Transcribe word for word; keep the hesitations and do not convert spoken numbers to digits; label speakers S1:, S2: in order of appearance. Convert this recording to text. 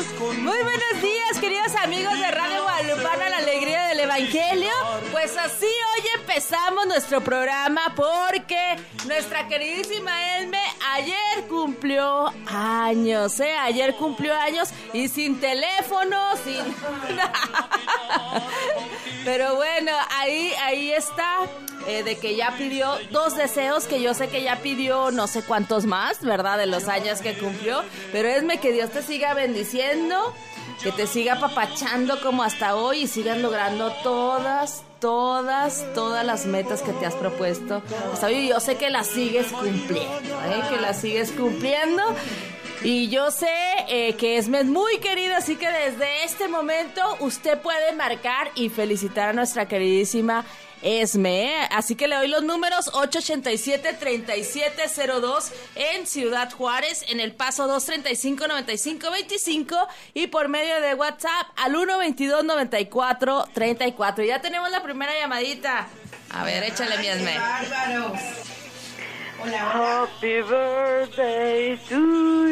S1: Muy buenos días, queridos amigos de Radio Guadalupana, la alegría del Evangelio. Pues así hoy empezamos nuestro programa porque nuestra queridísima Esme ayer cumplió años, ¿eh? Ayer cumplió años y sin teléfono, sin... Pero bueno, ahí, ahí está, eh, de que ya pidió dos deseos, que yo sé que ya pidió no sé cuántos más, ¿verdad? De los años que cumplió. Pero Esme, que Dios te siga bendiciendo, que te siga apapachando como hasta hoy y sigas logrando todas, todas, todas las metas que te has propuesto. Hasta hoy yo sé que las sigues cumpliendo, ¿eh? Que las sigues cumpliendo. Y yo sé eh, que Esme es muy querida, así que desde este momento usted puede marcar y felicitar a nuestra queridísima Esme, ¿eh? Así que le doy los números: ocho ochenta y siete, treinta y siete cero dos en Ciudad Juárez, en El Paso dos treinta y cinco, noventa y cinco veinticinco y por medio de WhatsApp al uno veintidós, noventa y cuatro, treinta y cuatro. Ya tenemos la primera llamadita. A ver, échale, mi Esme.
S2: Hola, hola. Happy birthday to